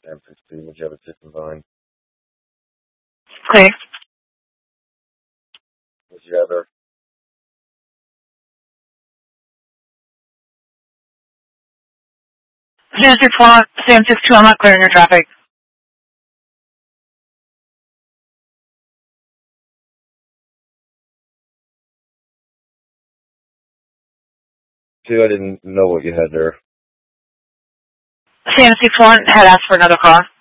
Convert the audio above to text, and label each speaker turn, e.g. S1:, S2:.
S1: Sam 16, would you have a 6 and vine?
S2: Clear.
S1: Would you ever?
S2: Sam 61, Sam 62, I'm not clearing your traffic.
S1: Two, I didn't know what you had there.
S2: Sam 61 had asked for another car.